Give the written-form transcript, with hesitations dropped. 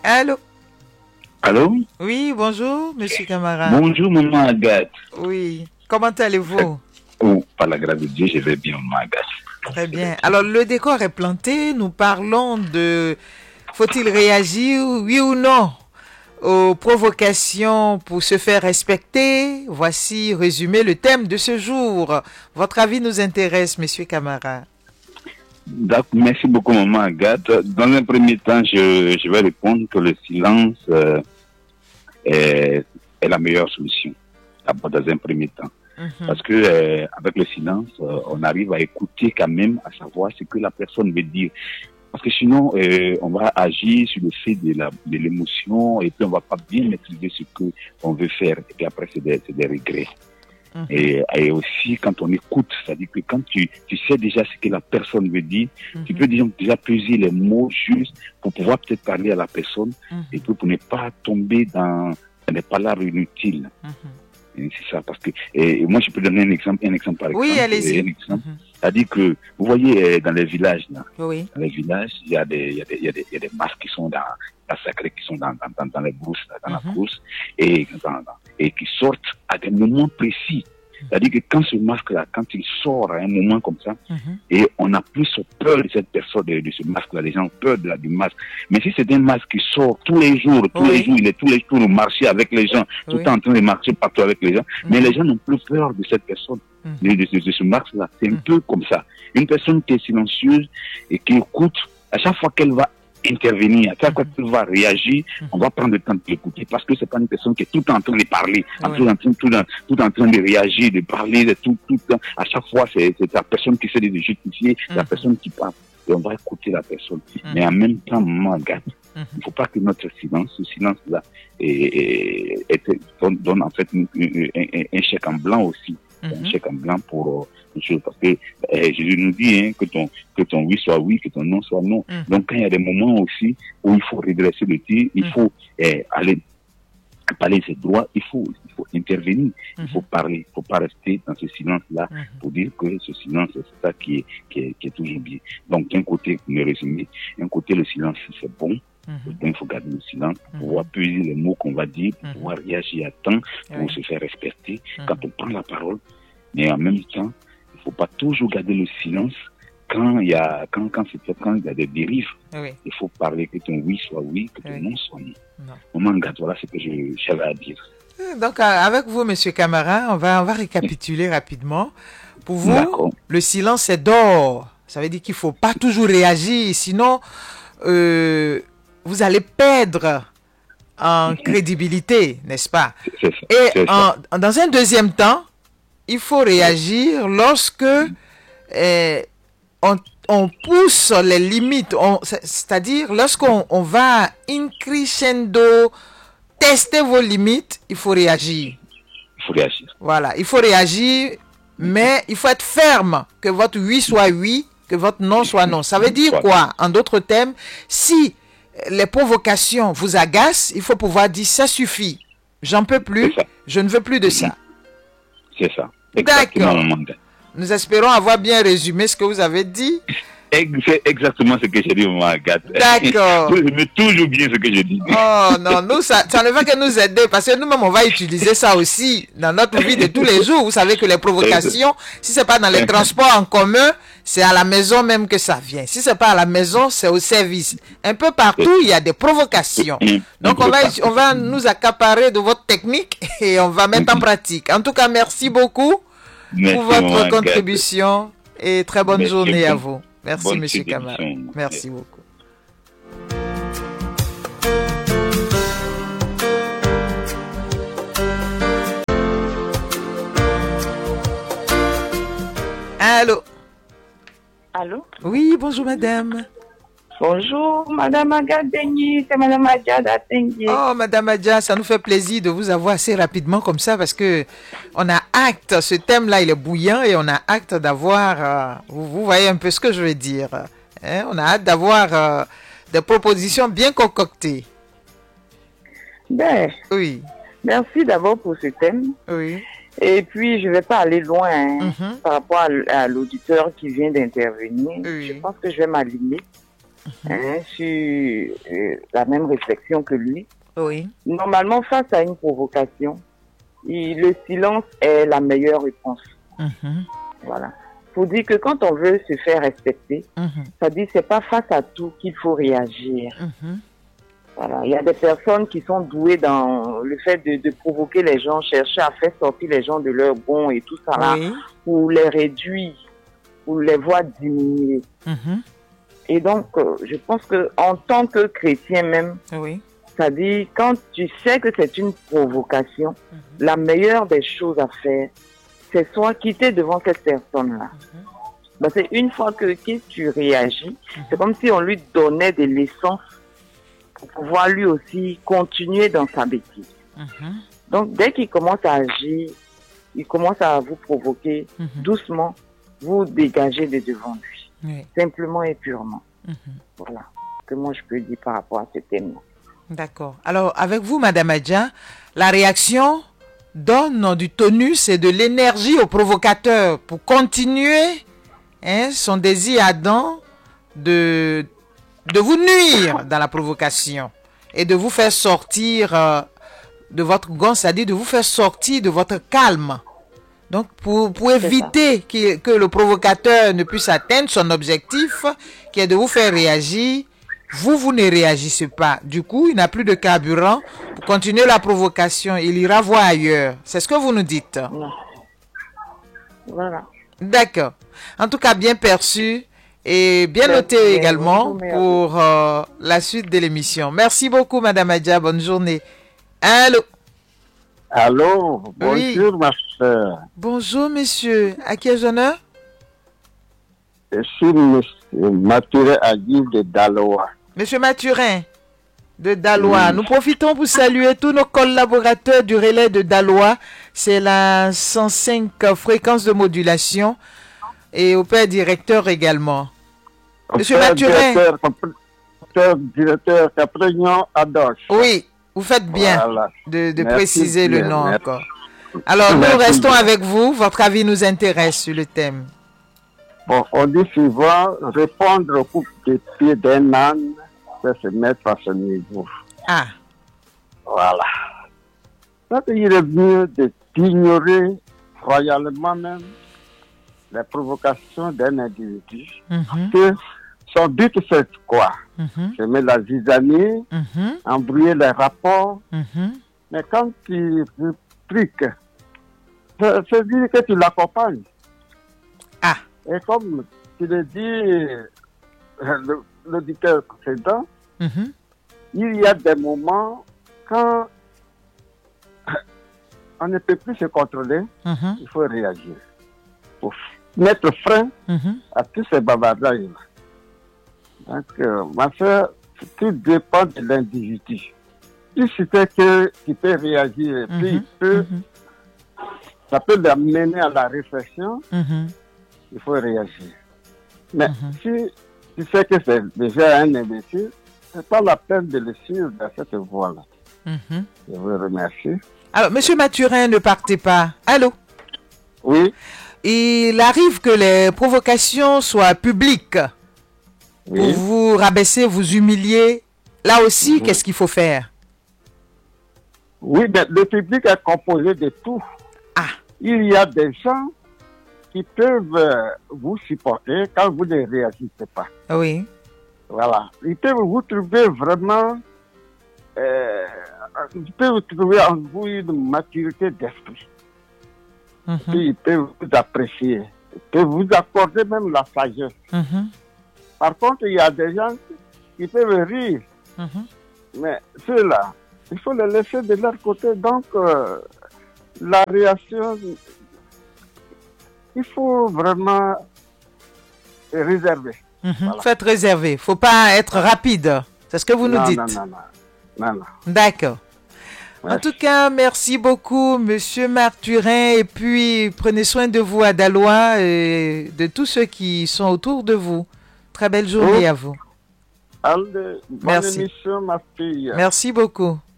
Allô? Allô? Oui, bonjour, monsieur Camara. Bonjour, maman Agathe. Oui, comment allez-vous? Oh, par la grâce de Dieu, je vais bien, maman Agathe. Très bien. Alors, le décor est planté. Nous parlons de faut-il réagir, oui ou non, aux provocations pour se faire respecter. Voici résumé le thème de ce jour. Votre avis nous intéresse, monsieur Camara. Donc, merci beaucoup, maman Agathe. Dans un premier temps, je vais répondre que le silence est la meilleure solution. D'abord, dans un premier temps. Parce que avec le silence, on arrive à écouter quand même, à savoir ce que la personne veut dire. Parce que sinon, on va agir sur le fait de l'émotion et puis on va pas bien maîtriser ce que on veut faire. Et puis après, c'est des regrets. Et aussi, quand on écoute, c'est-à-dire que quand tu sais déjà ce que la personne veut dire, tu peux déjà peser les mots justes pour pouvoir peut-être parler à la personne et puis pour ne pas tomber dans des paroles inutiles. C'est ça, parce que moi je peux donner un exemple par exemple. Oui, allez-y. C'est-à-dire que vous voyez dans les villages là, oui. Dans les villages, il y a des masques qui sont dans la sacrée, qui sont dans les brousses, dans la brousse, et qui sortent à des moments précis. C'est-à-dire que quand ce masque-là, quand il sort à un moment comme ça, et on a plus peur de cette personne, de ce masque-là, les gens ont peur du masque. Mais si c'est un masque qui sort tous les jours, il est tous les jours au marché avec les gens, tout le temps en train de marcher partout avec les gens, mais les gens n'ont plus peur de cette personne, de ce masque-là. C'est un peu comme ça. Une personne qui est silencieuse et qui écoute, à chaque fois qu'elle va intervenir, à chaque fois qu'elle va réagir, on va prendre le temps de l'écouter parce que c'est pas une personne qui est tout le temps en train de parler, tout en train de réagir, de parler, de tout le temps. À chaque fois, c'est la personne qui essaie de justifier, la personne qui parle. Et on va écouter la personne. Mais en même temps, maman Agathe, il faut pas que notre silence, ce silence-là, donne en fait un chèque en blanc aussi. Un chèque en blanc pour une chose. Parce que Jésus nous dit que ton oui soit oui, que ton non soit non. Donc quand il y a des moments aussi où il faut redresser le tir, il faut aller parler de ses droits, il faut intervenir, il faut parler, il faut pas rester dans ce silence-là pour dire que ce silence, c'est ça qui est toujours bien. Donc d'un côté, on est résumé, d'un côté le silence c'est bon. Il faut garder le silence pour pouvoir peser les mots qu'on va dire, pour pouvoir réagir à temps, pour se faire respecter quand on prend la parole. Mais en même temps, il ne faut pas toujours garder le silence quand il y a des dérives. Il faut parler que ton oui soit oui, que ton non soit non. Maman Agathe, voilà ce que j'avais à dire. Donc avec vous, monsieur Camara, on va récapituler rapidement. Pour vous, le silence est d'or. Ça veut dire qu'il ne faut pas toujours réagir, sinon vous allez perdre en crédibilité, n'est-ce pas? Et dans un deuxième temps, il faut réagir lorsque on pousse les limites, c'est-à-dire lorsqu'on va in crescendo tester vos limites, il faut réagir. Il faut réagir. Voilà, il faut réagir, mais il faut être ferme, que votre oui soit oui, que votre non soit non. Ça veut dire quoi? En d'autres termes, si les provocations vous agacent, il faut pouvoir dire ça suffit. J'en peux plus, je ne veux plus de ça. C'est ça. D'accord. Nous espérons avoir bien résumé ce que vous avez dit. C'est exactement ce que j'ai dit, maman Agathe. D'accord. Je me toujours bien ce que je dis. Oh non, nous, ça ne va que nous aider parce que nous-mêmes, on va utiliser ça aussi dans notre vie de tous les jours. Vous savez que les provocations, si c'est pas dans les transports en commun, c'est à la maison même que ça vient. Si c'est pas à la maison, c'est au service. Un peu partout, il y a des provocations. Donc, on va nous accaparer de votre technique et on va mettre en pratique. En tout cas, merci beaucoup pour votre contribution et très bonne journée à vous. Merci, monsieur Camara. Merci beaucoup. Allô? Allô? Oui, bonjour, madame. Bonjour, madame Agathe Dengi, c'est madame Adja d'Atengi. Oh, madame Adja, ça nous fait plaisir de vous avoir assez rapidement comme ça parce que on a acte, ce thème-là, il est bouillant et on a acte d'avoir, vous voyez un peu ce que je veux dire. Hein? On a hâte d'avoir des propositions bien concoctées. Ben, oui. Merci d'abord pour ce thème. Oui. Et puis, je ne vais pas aller loin par rapport à l'auditeur qui vient d'intervenir. Oui. Je pense que je vais m'aligner sur la même réflexion que lui. Oui. Normalement, face à une provocation, le silence est la meilleure réponse. Voilà. Faut dire que quand on veut se faire respecter, ça dit c'est pas face à tout qu'il faut réagir. Voilà. Il y a des personnes qui sont douées dans le fait de provoquer les gens, chercher à faire sortir les gens de leur bon et tout ça là, pour les réduire, pour les voir diminuer. Et donc, je pense que en tant que chrétien même, c'est-à-dire quand tu sais que c'est une provocation, la meilleure des choses à faire, c'est soit quitter devant cette personne-là. Parce qu'une fois que tu réagis, c'est comme si on lui donnait de l'essence pour pouvoir lui aussi continuer dans sa bêtise. Donc, dès qu'il commence à agir, il commence à vous provoquer doucement, vous dégagez de devant lui. Simplement et purement. Voilà ce que moi je peux dire par rapport à ce thème. D'accord. Alors, avec vous, Madame Adja, la réaction donne du tonus et de l'énergie au provocateur pour continuer son désir ardent de vous nuire dans la provocation et de vous faire sortir de votre gond, c'est-à-dire de vous faire sortir de votre calme. Donc, pour éviter que le provocateur ne puisse atteindre son objectif, qui est de vous faire réagir, vous ne réagissez pas. Du coup, il n'a plus de carburant pour continuer la provocation. Il ira voir ailleurs. C'est ce que vous nous dites. Voilà. D'accord. En tout cas, bien perçu et bien noté également pour la suite de l'émission. Merci beaucoup, Madame Adja. Bonne journée. Allô? Allô? Bonjour, ma soeur. Bonjour, monsieur. À qui ai-je l'honneur? Je suis monsieur Mathurin Agib de Daloa. Monsieur Mathurin de Daloa. Nous profitons pour saluer tous nos collaborateurs du relais de Daloa. C'est la 105 fréquence de modulation. Et au père directeur également. Monsieur Mathurin. Directeur Caprignon Adoche. Oui, vous faites bien de préciser le nom encore. Alors, nous restons avec vous. Votre avis nous intéresse sur le thème. Bon, on dit souvent, répondre au coup de pied d'un âne, c'est se mettre à ce niveau. Ah. Voilà. Donc, il est mieux d'ignorer royalement même les provocations d'un individu. Que son but, c'est quoi? Semer la zizanie, embrouiller les rapports. Mais quand tu répliques, c'est dire que tu l'accompagnes. Ah. Et comme tu le dis, l'auditeur précédent, il y a des moments quand on ne peut plus se contrôler, il faut réagir. Pour mettre frein à tous ces bavardages. Donc, ma soeur, tout dépend de l'individu. Si c'était qu'il peut réagir, puis ça peut l'amener à la réflexion, il faut réagir. Mais si tu sais que c'est déjà un imbécile, c'est pas la peine de le suivre dans cette voie-là. Je vous remercie. Alors, monsieur Mathurin, ne partez pas. Allô? Oui. Il arrive que les provocations soient publiques. Pour vous rabaisser, vous humilier. Là aussi, qu'est-ce qu'il faut faire? Oui, mais le public est composé de tout. Ah. Il y a des gens qui peuvent vous supporter quand vous ne réagissez pas. Oui. Voilà. Ils peuvent vous trouver vraiment... ils peuvent trouver en vous une maturité d'esprit. Puis ils peuvent vous apprécier. Ils peuvent vous accorder même la sagesse. Par contre, il y a des gens qui peuvent rire. Mais ceux-là, il faut les laisser de leur côté. Donc, la réaction, il faut vraiment réserver. Voilà. Faites réserver. Il ne faut pas être rapide. C'est ce que vous nous dites. Non. D'accord. En tout cas, merci beaucoup, monsieur Mathurin. Et puis, prenez soin de vous à Daloa et de tous ceux qui sont autour de vous. Très belle journée à vous. Allez, bonne émission, ma fille. Merci beaucoup.